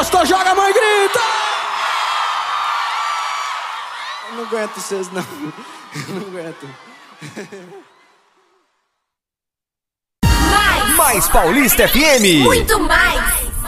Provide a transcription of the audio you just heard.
gostou, joga, mãe, grita! Eu não aguento vocês, não. Eu não aguento. Mais Paulista FM. Muito mais.